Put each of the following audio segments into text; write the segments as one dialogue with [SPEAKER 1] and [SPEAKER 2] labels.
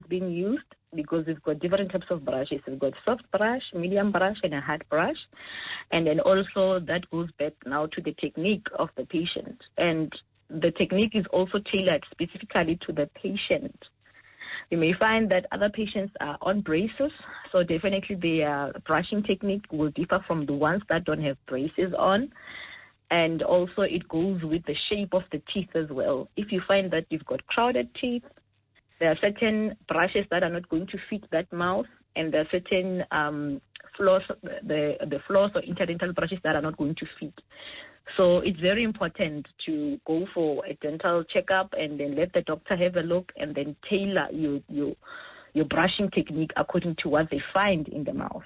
[SPEAKER 1] being used, because we've got different types of brushes. We've got soft brush, medium brush, and a hard brush. And then also that goes back now to the technique of the patient. And the technique is also tailored specifically to the patient. You may find that other patients are on braces, so definitely their brushing technique will differ from the ones that don't have braces on. And also it goes with the shape of the teeth as well. If you find that you've got crowded teeth, there are certain brushes that are not going to fit that mouth, and there are certain floors, the floors or interdental brushes that are not going to fit. So it's very important to go for a dental checkup and then let the doctor have a look and then tailor your brushing technique according to what they find in the mouth.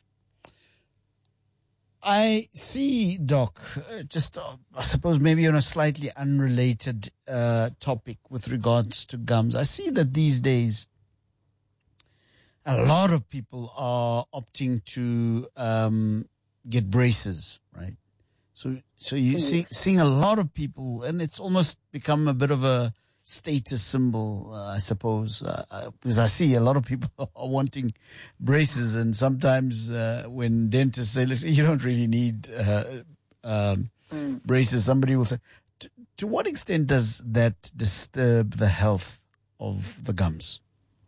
[SPEAKER 2] I see, Doc, I suppose maybe on a slightly unrelated topic with regards to gums. I see that these days a lot of people are opting to get braces, right? So you seeing a lot of people, and it's almost become a bit of a status symbol, I suppose, because I see a lot of people are wanting braces, and sometimes when dentists say, listen, you don't really need braces, somebody will say, to what extent does that disturb the health of the gums?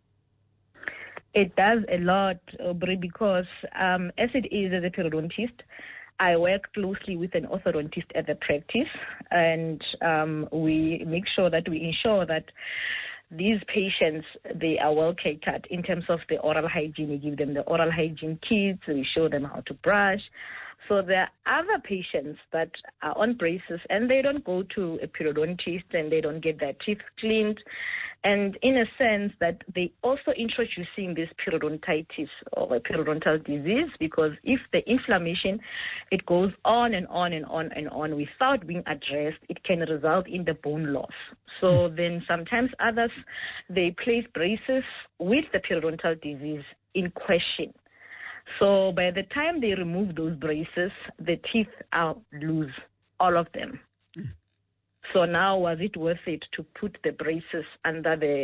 [SPEAKER 1] It does a lot, Aubrey, because as it is as a periodontist, I work closely with an orthodontist at the practice, and we make sure that we ensure that these patients, they are well catered in terms of the oral hygiene. We give them the oral hygiene kits, we show them how to brush. So there are other patients that are on braces and they don't go to a periodontist and they don't get their teeth cleaned. And in a sense that they also introducing this periodontitis or a periodontal disease, because if the inflammation, it goes on and on and on and on without being addressed, it can result in the bone loss. So then sometimes others, they place braces with the periodontal disease in question. So by the time they remove those braces, the teeth are loose, all of them. So now, was it worth it to put the braces under the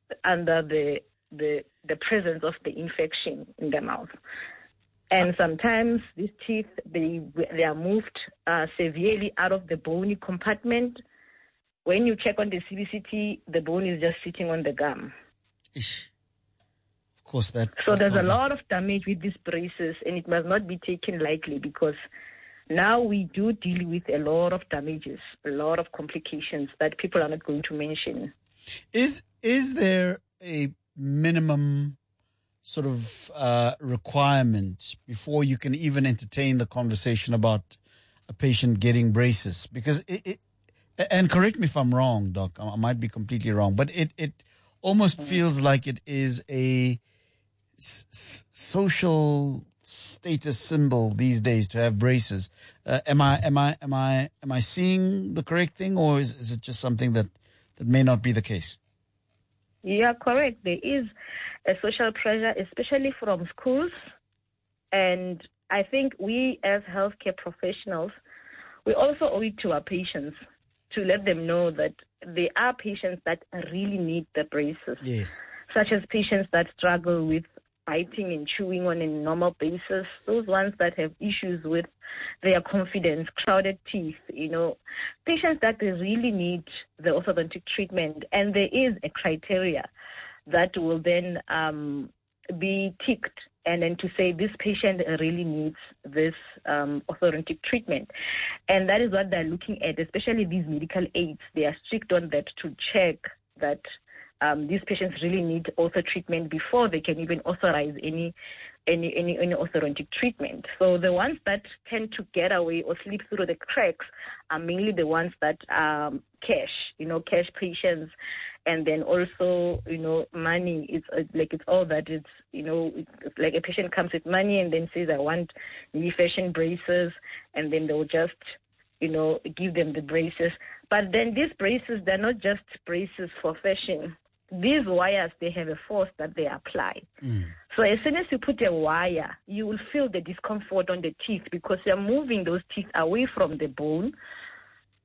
[SPEAKER 1] presence of the infection in the mouth? And sometimes these teeth, they are moved severely out of the bony compartment. When you check on the CBCT, the bone is just sitting on the gum.
[SPEAKER 2] Ish. Of course,
[SPEAKER 1] so there's a lot of damage with these braces, and it must not be taken lightly, because now we do deal with a lot of damages, a lot of complications that people are not going to mention.
[SPEAKER 2] Is there a minimum sort of requirement before you can even entertain the conversation about a patient getting braces? Because and correct me if I'm wrong, Doc, I might be completely wrong, but it almost feels like it is a social status symbol these days to have braces. Am I seeing the correct thing, or is it just something that may not be the case?
[SPEAKER 1] Yeah, correct. There is a social pressure, especially from schools, and I think we as healthcare professionals, we also owe it to our patients to let them know that there are patients that really need the braces.
[SPEAKER 2] Yes.
[SPEAKER 1] Such as patients that struggle with biting and chewing on a normal basis, those ones that have issues with their confidence, crowded teeth, patients that they really need the orthodontic treatment. And there is a criteria that will then be ticked, and then to say this patient really needs this orthodontic treatment. And that is what they're looking at, especially these medical aids. They are strict on that to check that these patients really need ortho treatment before they can even authorize any orthodontic treatment. So the ones that tend to get away or slip through the cracks are mainly the ones that are cash patients. And then also, money, it's all that. It's like a patient comes with money and then says, I want new fashion braces, and then they'll just, give them the braces. But then these braces, they're not just braces for fashion. These wires, they have a force that they apply. So as soon as you put a wire, you will feel the discomfort on the teeth, because you're moving those teeth away from the bone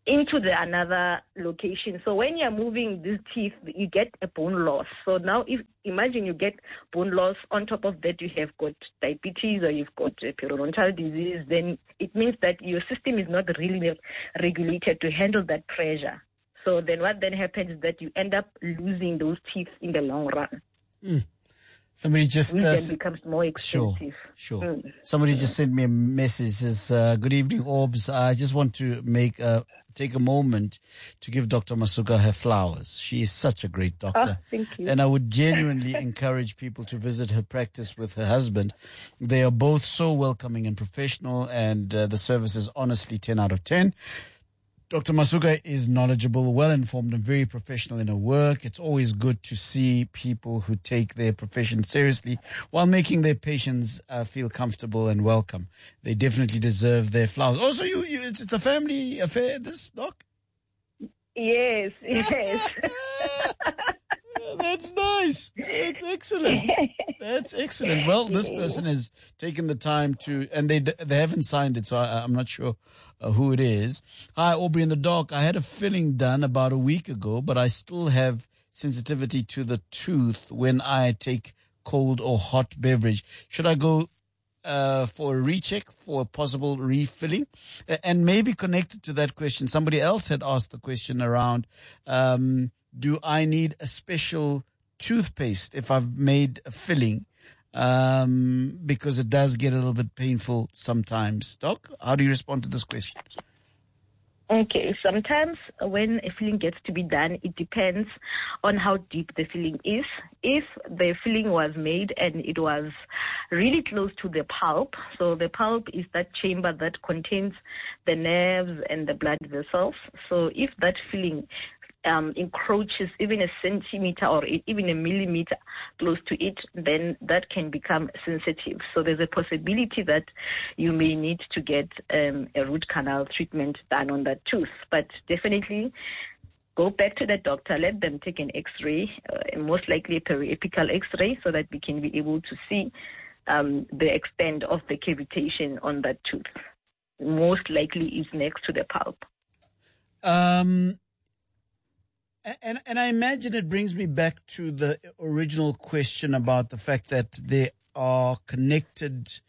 [SPEAKER 1] into the another location. So when you're moving these teeth, you get a bone loss. So now imagine you get bone loss, on top of that you have got diabetes or you've got periodontal disease, then it means that your system is not really regulated to handle that pressure. So then what then happens is that you end up losing those teeth in the long run.
[SPEAKER 2] Somebody just
[SPEAKER 1] which then becomes more expensive.
[SPEAKER 2] Sure. Somebody just sent me a message. Says, "Good evening, Orbs. I just want to take a moment to give Dr. Masuka her flowers. She is such a great doctor.
[SPEAKER 1] Oh, thank you.
[SPEAKER 2] And I would genuinely encourage people to visit her practice with her husband. They are both so welcoming and professional, and the service is honestly 10 out of 10. Dr. Masuka is knowledgeable, well-informed, and very professional in her work. It's always good to see people who take their profession seriously while making their patients feel comfortable and welcome. They definitely deserve their flowers. Also, it's a family affair, this, Doc?
[SPEAKER 1] Yes.
[SPEAKER 2] That's nice. That's excellent. That's excellent. Well, this person has taken the time to, and they haven't signed it, so I'm not sure who it is. Hi, Aubrey and the Doc. I had a filling done about a week ago, but I still have sensitivity to the tooth when I take cold or hot beverage. Should I go for a recheck for a possible refilling? And maybe connected to that question, somebody else had asked the question around, do I need a special toothpaste if I've made a filling? Because it does get a little bit painful sometimes. Doc, how do you respond to this question?
[SPEAKER 1] Okay, sometimes when a filling gets to be done, it depends on how deep the filling is. If the filling was made and it was really close to the pulp, so the pulp is that chamber that contains the nerves and the blood vessels. So if that filling encroaches even a centimeter or even a millimeter close to it, then that can become sensitive. So there's a possibility that you may need to get a root canal treatment done on that tooth. But definitely go back to the doctor, let them take an x-ray, most likely a periapical x-ray, so that we can be able to see the extent of the cavitation on that tooth. Most likely is next to the pulp.
[SPEAKER 2] And I imagine it brings me back to the original question about the fact that there are conditions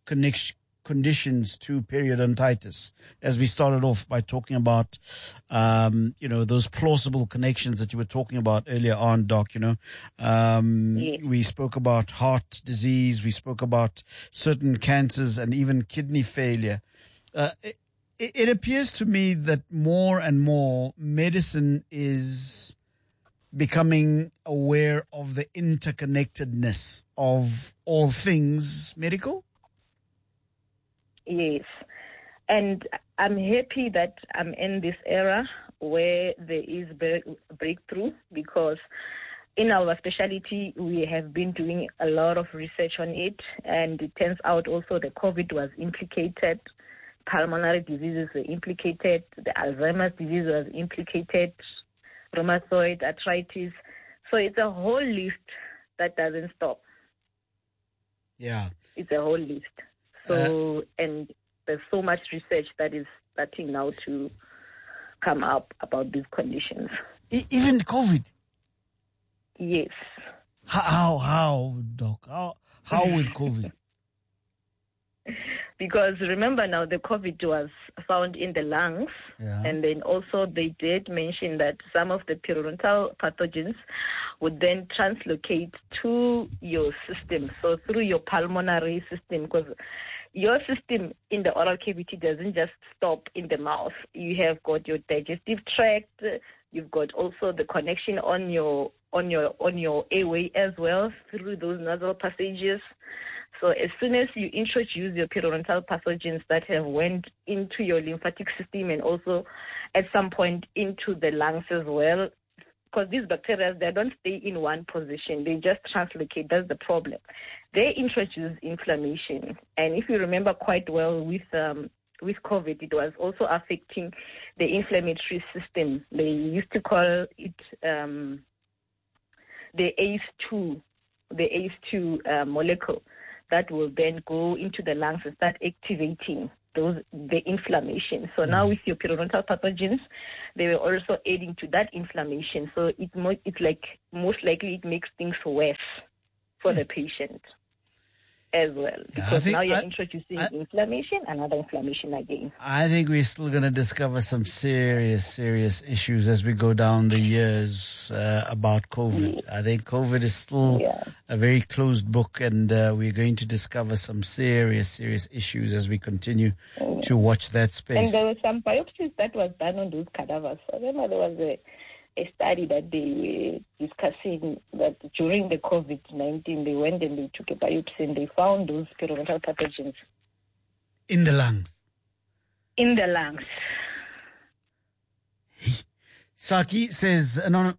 [SPEAKER 2] to periodontitis, as we started off by talking about, those plausible connections that you were talking about earlier on, Doc. We spoke about heart disease, we spoke about certain cancers and even kidney failure. It appears to me that more and more medicine is becoming aware of the interconnectedness of all things medical.
[SPEAKER 1] Yes. And I'm happy that I'm in this era where there is breakthrough, because in our specialty, we have been doing a lot of research on it, and it turns out also the COVID was implicated. Pulmonary diseases were implicated, the Alzheimer's disease was implicated, rheumatoid arthritis. So it's a whole list that doesn't stop.
[SPEAKER 2] Yeah.
[SPEAKER 1] It's a whole list. So, and there's so much research that is starting now to come up about these conditions.
[SPEAKER 2] Even COVID?
[SPEAKER 1] Yes.
[SPEAKER 2] How, Doc? How with COVID?
[SPEAKER 1] Because remember now, the COVID was found in the lungs, and then also they did mention that some of the periodontal pathogens would then translocate to your system, so through your pulmonary system, because your system in the oral cavity doesn't just stop in the mouth. You have got your digestive tract, you've got also the connection on your airway as well through those nasal passages. So as soon as you introduce your periodontal pathogens that have went into your lymphatic system and also at some point into the lungs as well, because these bacteria, they don't stay in one position. They just translocate. That's the problem. They introduce inflammation. And if you remember quite well with COVID, it was also affecting the inflammatory system. They used to call it the ACE2 molecule that will then go into the lungs and start activating the inflammation. So now with your periodontal pathogens, they were also adding to that inflammation. So it's like most likely it makes things worse for the patient as well, because now you're introducing inflammation, another inflammation again.
[SPEAKER 2] I think we're still going to discover some serious issues as we go down the years about COVID. I think COVID is still a very closed book, and we're going to discover some serious issues as we continue to watch that space.
[SPEAKER 1] And there were some biopsies that was done on those cadavers. I remember there was a study that they were discussing that during the COVID-19, they went and they took a biopsy and they found those periodontal pathogens.
[SPEAKER 2] In the lungs?
[SPEAKER 1] In the lungs.
[SPEAKER 2] Saki says, I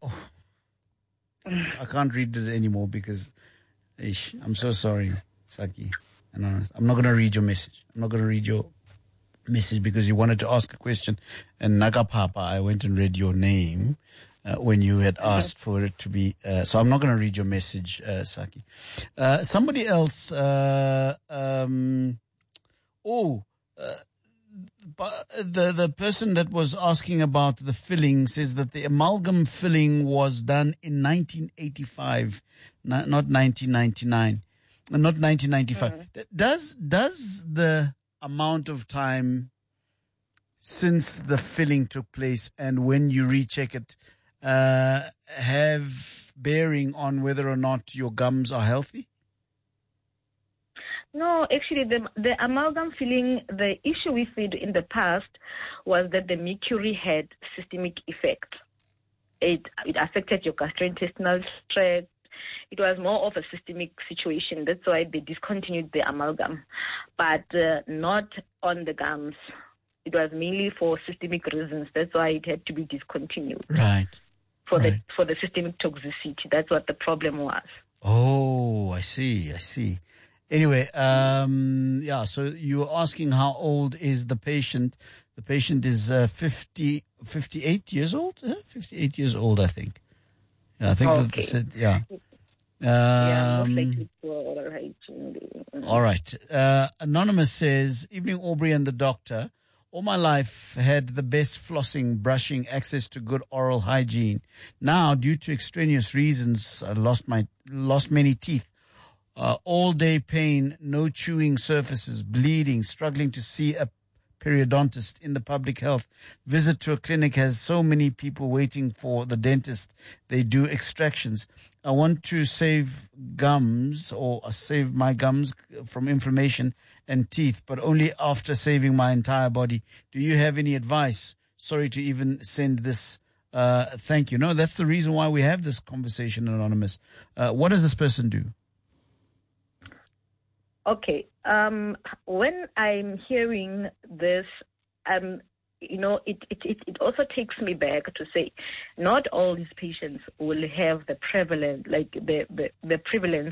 [SPEAKER 2] can't read it anymore because, I'm so sorry, Saki. I'm not going to read your message. I'm not going to read your message because you wanted to ask a question, and Nagapapa, I went and read your name when you had asked for it to be. So I'm not going to read your message, Saki. Somebody else. The person that was asking about the filling says that the amalgam filling was done in 1985, not 1999, not 1995. Does the amount of time since the filling took place and when you recheck it have bearing on whether or not your gums are healthy?
[SPEAKER 1] No, actually, the amalgam filling, the issue with it in the past was that the mercury had systemic effect. It affected your gastrointestinal tract. It was more of a systemic situation. That's why they discontinued the amalgam, but not on the gums. It was mainly for systemic reasons. That's why it had to be discontinued.
[SPEAKER 2] Right.
[SPEAKER 1] For the systemic toxicity. That's what the problem was.
[SPEAKER 2] Oh, I see. Anyway, so you were asking how old is the patient. The patient is 58 years old? 58 years old, I think. Yeah, I think
[SPEAKER 1] okay. Most likely
[SPEAKER 2] all right. Anonymous says, evening Aubrey and the doctor. All my life had the best flossing, brushing, access to good oral hygiene. Now, due to extraneous reasons, I lost many teeth. All day pain, no chewing surfaces, bleeding, struggling to see a periodontist in the public health. Visit to a clinic has so many people waiting for the dentist. They do extractions. I want to save gums or save my gums from inflammation and teeth, but only after saving my entire body. Do you have any advice? Sorry to even send this. Thank you. No, that's the reason why we have this conversation, Anonymous. What does this person do?
[SPEAKER 1] Okay. When I'm hearing this, it also takes me back to say, not all these patients will have the prevalence, like the prevalence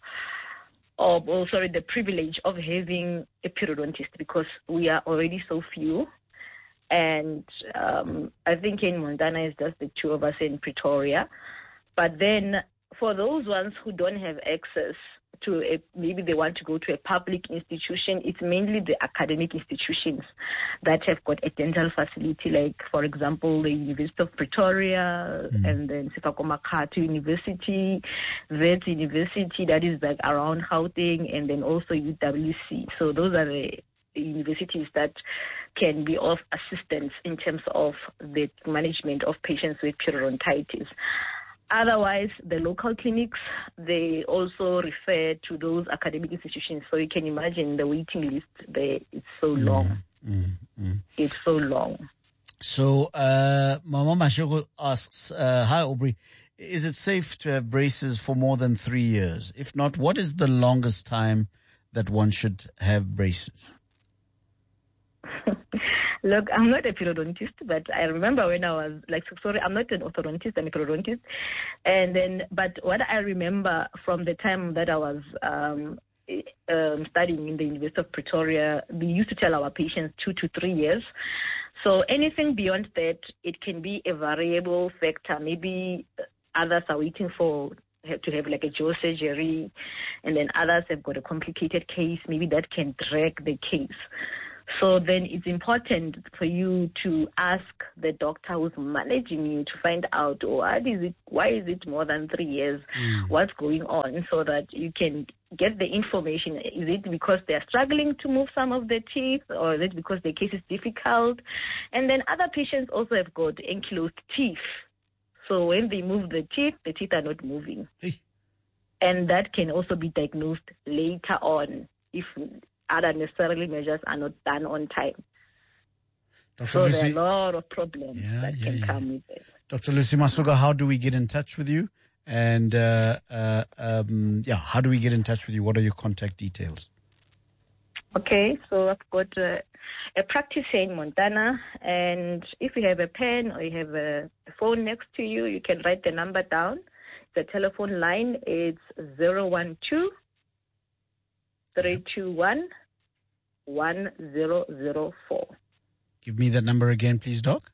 [SPEAKER 1] the privilege of having a periodontist, because we are already so few. And I think in Montana it's just the two of us in Pretoria. But then for those ones who don't have access to maybe they want to go to a public institution, it's mainly the academic institutions that have got a dental facility, like, for example, the University of Pretoria, and then Sefako Makhado University, Wits University, that is like around Gauteng, and then also UWC. So those are the universities that can be of assistance in terms of the management of patients with periodontitis. Otherwise, the local clinics, they also refer to those academic institutions. So you can imagine the waiting list there is so long. It's so long.
[SPEAKER 2] So Mama Mashoko asks, hi Aubrey, is it safe to have braces for more than 3 years? If not, what is the longest time that one should have braces?
[SPEAKER 1] Look, I'm not a periodontist, but I remember when I was I'm not an orthodontist, I'm a periodontist. But what I remember from the time that I was studying in the University of Pretoria, we used to tell our patients 2 to 3 years. So anything beyond that, it can be a variable factor. Maybe others are waiting to have like a jaw surgery, and then others have got a complicated case. Maybe that can drag the case. So then it's important for you to ask the doctor who's managing you to find out, why is it more than 3 years? What's going on, so that you can get the information. Is it because they're struggling to move some of the teeth, or is it because the case is difficult? And then other patients also have got enclosed teeth. So when they move the teeth are not moving.
[SPEAKER 2] Hey.
[SPEAKER 1] And that can also be diagnosed later on if other necessary measures are not done on time.
[SPEAKER 2] Dr.
[SPEAKER 1] So
[SPEAKER 2] Lucy,
[SPEAKER 1] there are a lot of problems that can come with it.
[SPEAKER 2] Dr. Lucy Masuka, how do we get in touch with you? And how do we get in touch with you? What are your contact details?
[SPEAKER 1] Okay, so I've got a practice here in Montana, and if you have a pen or you have a phone next to you, you can write the number down. The telephone line is 012-321-1004.
[SPEAKER 2] Give me that number again, please, Doc.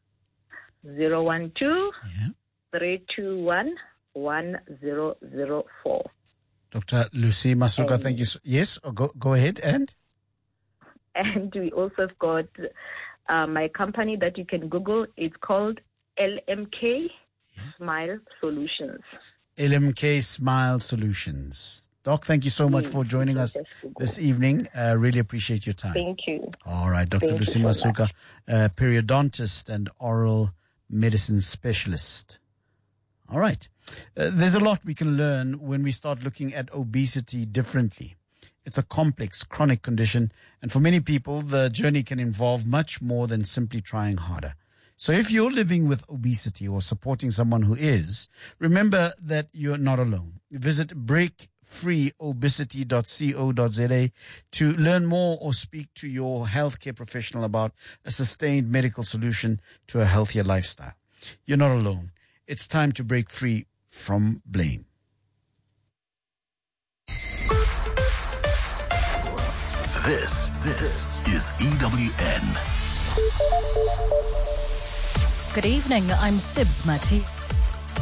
[SPEAKER 1] 012-321-1004.
[SPEAKER 2] Dr. Lucy Masuka, thank you. Yes, go ahead. And
[SPEAKER 1] we also have got my company that you can Google. It's called LMK Smile Solutions.
[SPEAKER 2] LMK Smile Solutions. Doc, thank you so much for joining us this evening. Really appreciate your time.
[SPEAKER 1] Thank you.
[SPEAKER 2] All right, Dr. Lucy Masuka, periodontist and oral medicine specialist. All right. There's a lot we can learn when we start looking at obesity differently. It's a complex, chronic condition, and for many people, the journey can involve much more than simply trying harder. So if you're living with obesity or supporting someone who is, remember that you're not alone. Visit breakfreeobesity.co.za to learn more or speak to your healthcare professional about a sustained medical solution to a healthier lifestyle. You're not alone. It's time to break free from blame.
[SPEAKER 3] This is EWN.
[SPEAKER 4] Good evening, I'm Sibs Mati.